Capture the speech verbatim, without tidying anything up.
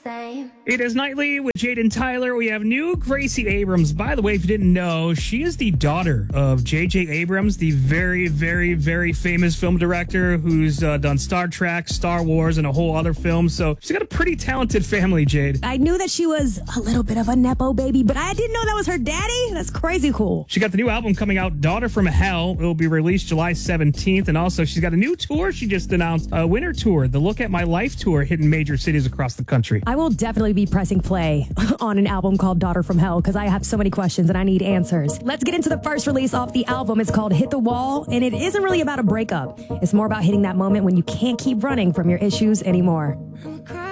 Same. It is Nightly with Jaden Tyler. We have new Gracie Abrams. By the way, if you didn't know, she is the daughter of J J. Abrams, the very, very, very famous film director who's uh, done Star Trek, Star Wars, and a whole other film. So she's got a pretty talented family, Jade. I knew that she was a little bit of a Nepo baby, but I didn't know that was her daddy. That's crazy cool. She got the new album coming out, Daughter from Hell. It will be released July seventeenth. And also, she's got a new tour she just announced, a winter tour, the Look at My Life tour, hitting major cities across the country. I will definitely be pressing play on an album called Daughter from Hell because I have so many questions and I need answers. Let's get into the first release off the album. It's called Hit the Wall, and it isn't really about a breakup. It's more about hitting that moment when you can't keep running from your issues anymore. I'm a cry.